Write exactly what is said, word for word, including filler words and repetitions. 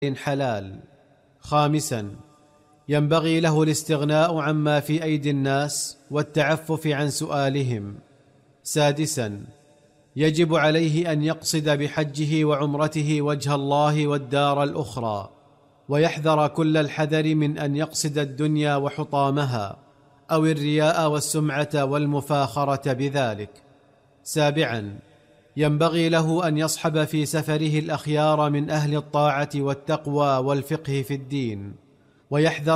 حلال. خامسا، ينبغي له الاستغناء عما في أيدي الناس والتعفف عن سؤالهم. سادسا، يجب عليه أن يقصد بحجه وعمرته وجه الله والدار الأخرى، ويحذر كل الحذر من أن يقصد الدنيا وحطامها أو الرياء والسمعة والمفاخرة بذلك. سابعا، ينبغي له أن يصحب في سفره الأخيار من أهل الطاعة والتقوى والفقه في الدين، ويحذر